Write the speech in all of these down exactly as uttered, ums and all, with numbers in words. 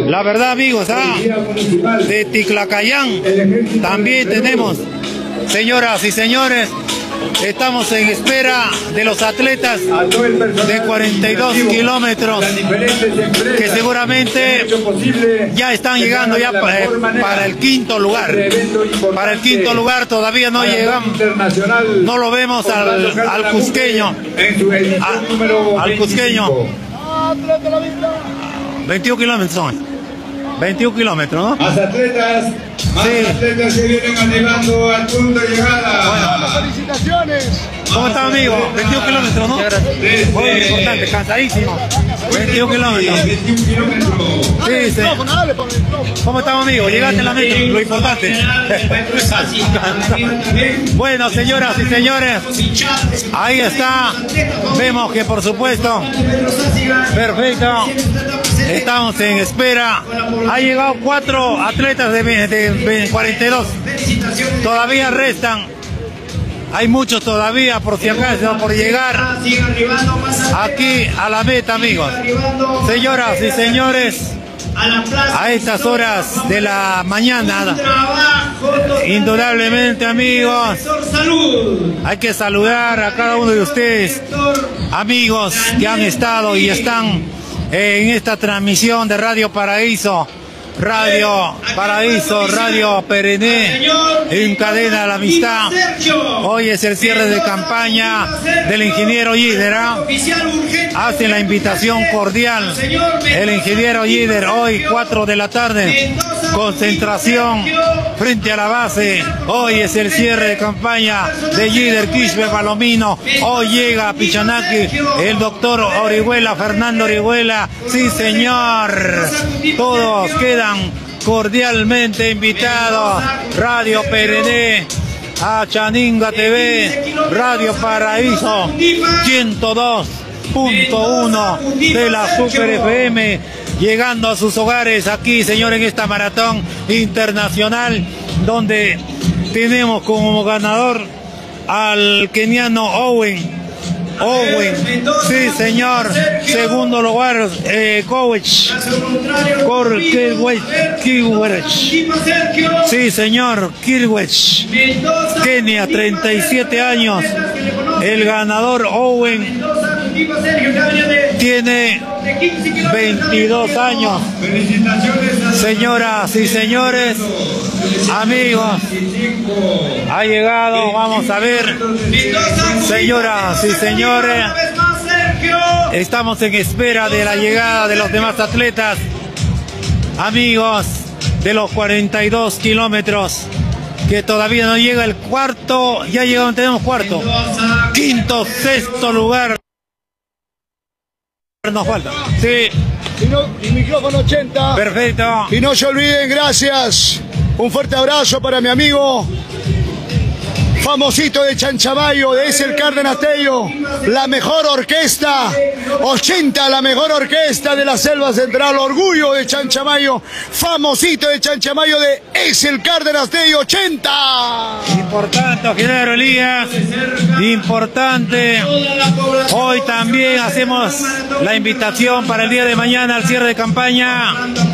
La verdad, amigos, ¿ah? De Ticlacayán también tenemos, señoras y señores, estamos en espera de los atletas de cuarenta y dos kilómetros que seguramente ya están llegando ya para el quinto lugar. Para el quinto lugar todavía no llegamos, no lo vemos al, al cusqueño, a, al cusqueño. veintiún kilómetros son. veintiún kilómetros, ¿no? Más atletas, más sí. atletas que vienen animando al punto de llegada. Bueno, felicitaciones. ¿Cómo está, amigo? veintiún kilómetros, ¿no? Sí, muy importante, cansadísimo. veintiún kilómetros. veintiún kilómetros. Sí, sí. ¿Cómo estamos, amigo? Llegaste a la meta, lo importante. Bueno, señoras y señores, ahí está. Vemos que, por supuesto, perfecto. Estamos en espera. Ha llegado cuatro atletas de, de, de cuarenta y dos. Todavía restan. Hay muchos todavía, por si acaso, por llegar aquí a la meta, amigos. Señoras y señores, a estas horas de la mañana, indudablemente, amigos, hay que saludar a cada uno de ustedes, amigos que han estado y están en esta transmisión de Radio Paraíso, Radio Paraíso, Radio Perené, en cadena de la amistad. Hoy es el cierre de campaña del ingeniero Yider. Hace la invitación cordial el ingeniero Yider, hoy cuatro de la tarde, concentración frente a la base. Hoy es el cierre de campaña de Yider Quispe Palomino. Hoy llega a Pichanaki el doctor Orihuela, Fernando Orihuela. Sí, señor. Todos quedan cordialmente invitados. Radio Perené, a Chaninga T V, Radio Paraíso ciento dos punto uno de la Super F M, llegando a sus hogares aquí, señor, en esta maratón internacional, donde tenemos como ganador al keniano Owen. Owen, sí, señor. Segundo lugar, eh, Kowich. Sí, señor, Kirwech. Kenia, treinta y siete años. El ganador Owen tiene veintidós años. Señoras y señores, amigos, ha llegado, vamos a ver, señoras y señores, estamos en espera de la llegada de los demás atletas, amigos, de los cuarenta y dos kilómetros, que todavía no llega el cuarto. Ya llegamos, tenemos cuarto, quinto, sexto lugar. Nos falta. Sí. Y, no, y micrófono ochenta. Perfecto. Y no se olviden, gracias. Un fuerte abrazo para mi amigo famosito de Chanchamayo, de Ezel Cárdenas Tello, la mejor orquesta, ochenta, la mejor orquesta de la Selva Central, orgullo de Chanchamayo, famosito de Chanchamayo de Ezel Cárdenas Tello, ochenta. Importante, ingeniero Elías, importante. Hoy también hacemos la invitación para el día de mañana al cierre de campaña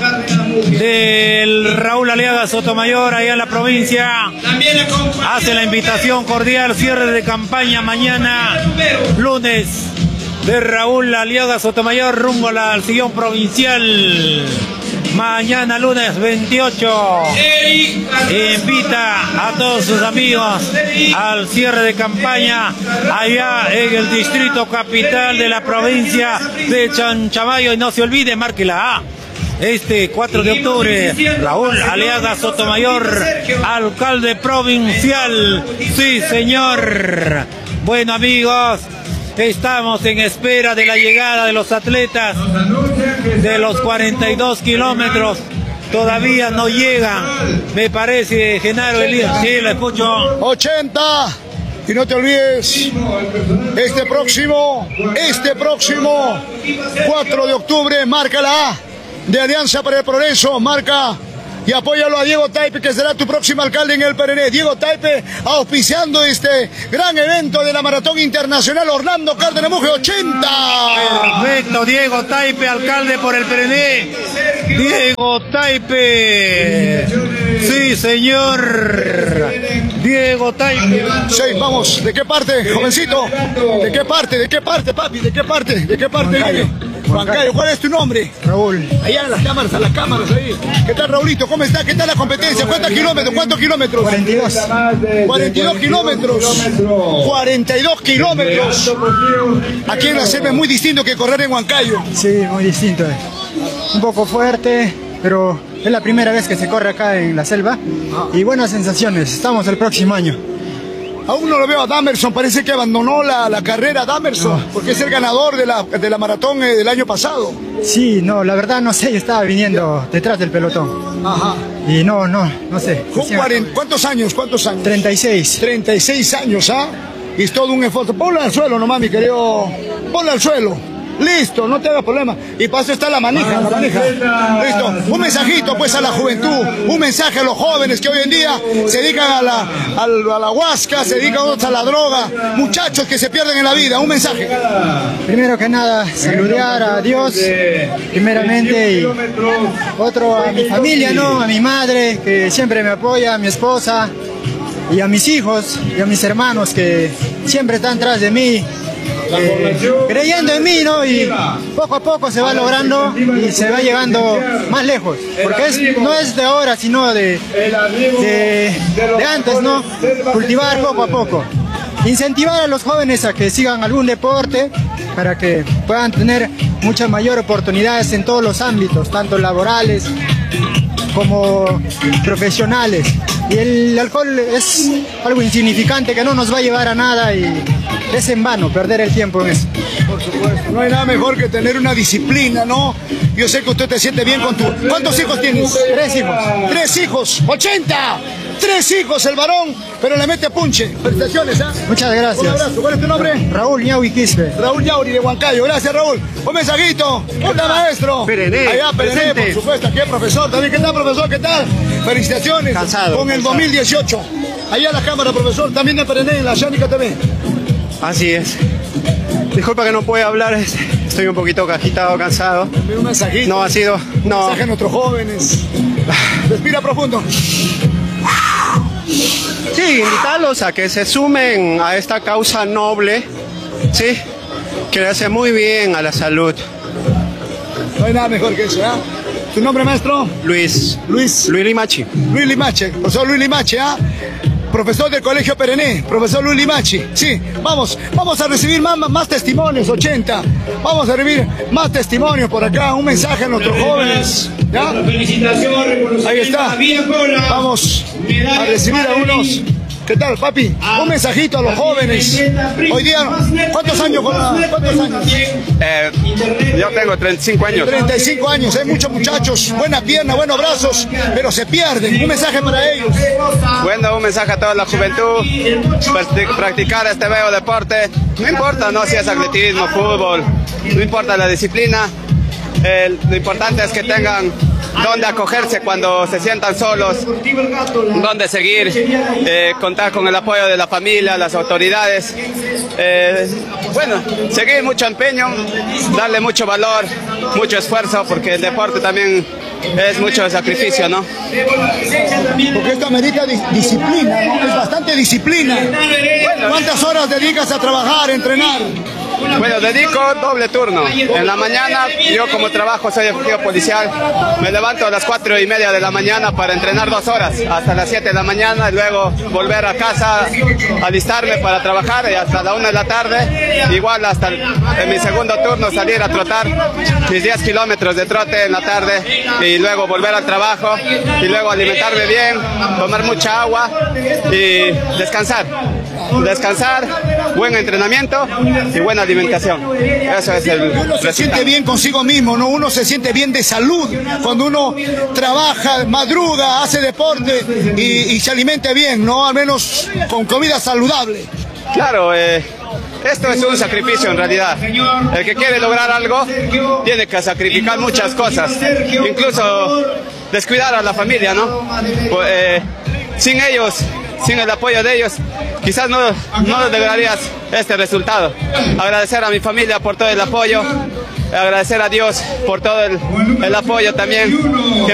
del Raúl Aliaga Sotomayor, allá en la provincia. Hace la invitación cordial, cierre de campaña mañana, lunes, de Raúl Aliaga Sotomayor rumbo al sillón provincial. Mañana lunes veintiocho, invita a todos sus amigos al cierre de campaña allá en el distrito capital de la provincia de Chanchamayo. Y no se olvide, márquela A. Este cuatro de octubre, Raúl Aliaga Sotomayor, alcalde provincial. Sí, señor. Bueno, amigos, estamos en espera de la llegada de los atletas de los cuarenta y dos kilómetros. Todavía no llegan, me parece, Genaro Elías. Sí, lo escucho. ochenta. Y no te olvides, este próximo, este próximo cuatro de octubre, marca la A de Alianza para el Progreso, marca y apóyalo a Diego Taipe, que será tu próximo alcalde en el Perené. Diego Taipe auspiciando este gran evento de la Maratón Internacional Orlando Cárdenas Mujer ochenta. Perfecto, Diego Taipe, alcalde por el Perené. Diego Taipe. Sí, señor. Diego Taipe. Sí, vamos. ¿De qué parte, jovencito? ¿De qué parte? ¿De qué parte, papi? ¿De qué parte? ¿De qué parte? Huancayo. ¿Cuál es tu nombre? Raúl. Allá en las cámaras, a las cámaras ahí. ¿Qué tal, Raulito? ¿Cómo está? ¿Qué tal la competencia? ¿Cuántos kilómetros? ¿Cuántos kilómetros? cuarenta y dos. cuarenta y dos kilómetros. cuarenta y dos kilómetros. Aquí en la selva es muy distinto que correr en Huancayo. Sí, muy distinto. Un poco fuerte, pero es la primera vez que se corre acá en la selva. Y buenas sensaciones. Estamos el próximo año. Aún no lo veo a Damerson, parece que abandonó la, la carrera Damerson, no. Porque es el ganador de la, de la maratón eh, del año pasado. Sí, no, la verdad no sé, yo estaba viniendo detrás del pelotón. Ajá. Y no, no, no sé. cuarenta, ¿Cuántos años? ¿Cuántos años? treinta y seis. treinta y seis años, ¿ah? Y es todo un esfuerzo. Ponlo al suelo nomás, mi querido. Ponlo al suelo. Listo, no te hagas problema. Y para eso está la manija, la manija. Listo. Un mensajito pues a la juventud, un mensaje a los jóvenes que hoy en día se dedican a la, a la, a la huasca, se dedican otros a la droga, muchachos que se pierden en la vida. Un mensaje. Primero que nada, saludar a Dios, primeramente, y otro a mi familia, ¿no? A mi madre, que siempre me apoya, a mi esposa, y a mis hijos, y a mis hermanos, que siempre están tras de mí. Eh, creyendo en mí, ¿no? Y poco a poco se va logrando y se va llegando más lejos, porque es, no es de ahora, sino de, de, de antes, ¿no? Cultivar poco a poco, incentivar a los jóvenes a que sigan algún deporte para que puedan tener muchas mayores oportunidades en todos los ámbitos, tanto laborales como profesionales. Y el alcohol es algo insignificante que no nos va a llevar a nada y es en vano perder el tiempo en eso. Por supuesto, no hay nada mejor que tener una disciplina, ¿no? Yo sé que usted te siente bien con tu... ¿Cuántos hijos tienes? Tres hijos. Tres hijos, ochenta. Tres hijos el varón, pero le mete punche. Felicitaciones, ¿ah? ¿eh? Muchas gracias. Un abrazo. ¿Cuál es tu nombre? Raúl Ñaui Quispe. Raúl Yauri de Huancayo. Gracias, Raúl. Un mensajito. Hola, maestro. Perené. Allá, Perené, por supuesto. Aquí el profesor también. ¿Qué tal, profesor? ¿Qué tal? Felicitaciones. Cansado. Con el cansado. dos mil dieciocho. Allá la cámara, profesor. También de Perené, en la Xánica T V. Así es. Disculpa que no puedo hablar, estoy un poquito agitado, cansado. Un mensajito. No ha sido, Un no. mensaje a nuestros jóvenes. Respira profundo. Sí, invitarlos a que se sumen a esta causa noble, sí, que le hace muy bien a la salud. No hay nada mejor que eso, ¿ah? ¿eh? ¿Tu nombre, maestro? Luis. Luis. Luis Limachi. Luis Limache, profesor Luis Limache, ¿ah? ¿eh? Profesor del Colegio Perené, profesor Luis Limachi. Sí, vamos, vamos a recibir más, más testimonios, ochenta. Vamos a recibir más testimonios por acá, un mensaje a nuestros jóvenes. ¿Ya? Ahí está. Vamos a recibir a unos... ¿Qué tal, papi? Un mensajito a los jóvenes. Hoy día, ¿cuántos años? ¿Cuántos años? Eh, yo tengo treinta y cinco años. treinta y cinco años, hay muchos muchachos, buena pierna, buenos brazos, pero se pierden. Un mensaje para ellos. Bueno, un mensaje a toda la juventud, practicar este bello deporte, no importa, no si es atletismo, fútbol, no importa la disciplina, eh, lo importante es que tengan donde acogerse cuando se sientan solos, donde seguir, eh, contar con el apoyo de la familia, las autoridades, eh, bueno, seguir mucho empeño, darle mucho valor, mucho esfuerzo, porque el deporte también es mucho sacrificio, ¿no? Porque esto amerita di disciplina, ¿no? Es bastante disciplina. ¿Cuántas horas dedicas a trabajar, a entrenar? Bueno, dedico doble turno. En la mañana, yo como trabajo soy efectivo policial, me levanto a las cuatro y media de la mañana para entrenar dos horas, hasta las siete de la mañana, y luego volver a casa, alistarme para trabajar, y hasta la una de la tarde, igual hasta el, en mi segundo turno salir a trotar mis diez kilómetros de trote en la tarde, y luego volver al trabajo, y luego alimentarme bien, tomar mucha agua y descansar. Descansar, buen entrenamiento y buena alimentación. Eso es el uno se resultado. siente bien consigo mismo, ¿no? Uno se siente bien de salud cuando uno trabaja, madruga, hace deporte y, y se alimenta bien, ¿no? Al menos con comida saludable. Claro, eh, esto es un sacrificio en realidad. El que quiere lograr algo tiene que sacrificar muchas cosas, incluso descuidar a la familia, ¿no? Pues, eh, sin ellos sin el apoyo de ellos, quizás no, no lograrías este resultado. Agradecer a mi familia por todo el apoyo, agradecer a Dios por todo el, el apoyo también. Que